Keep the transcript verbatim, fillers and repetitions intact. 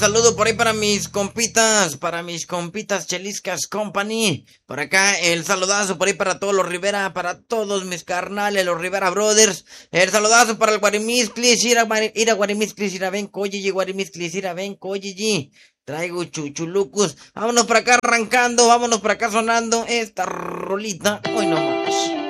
Saludo por ahí para mis compitas, para mis compitas Cheliscas Company. Por acá el saludazo por ahí para todos los Rivera, para todos mis carnales, los Rivera Brothers. El saludazo para el Guarimisclis, ir a, ir a Guarimisclis, ir a ven, coyigi, Guarimisclis, ir a ven, coyigi. Traigo chuchulucos. Vámonos por acá arrancando, vámonos por acá sonando esta rolita. Hoy no más.